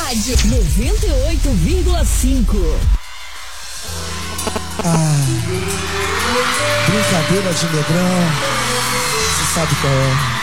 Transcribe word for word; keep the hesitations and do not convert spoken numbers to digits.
rádio noventa e oito vírgula cinco. Ah, brincadeira de negrão, você sabe qual é.